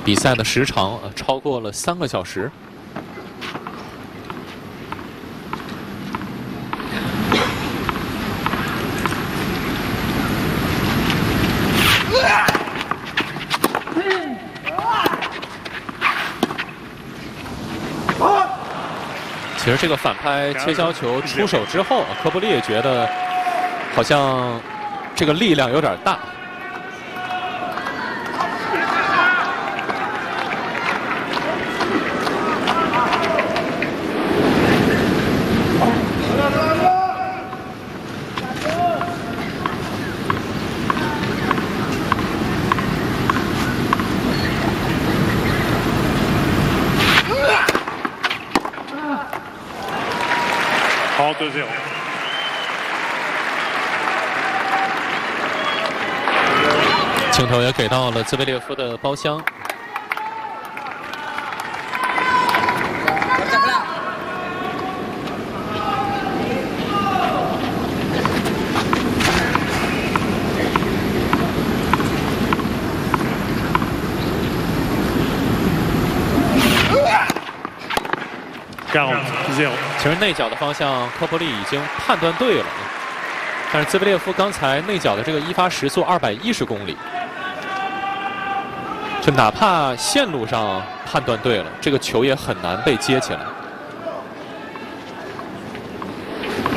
比赛的时长超过了3个小时。其实这个反拍切削球出手之后，科布利也觉得好像这个力量有点大。 好2-0。 镜头也给到了兹维列夫的包厢。 2-0。 其实内角的方向，科布利已经判断对了，但是兹维列夫刚才内角的这个一发时速210公里，就哪怕线路上判断对了，这个球也很难被接起来。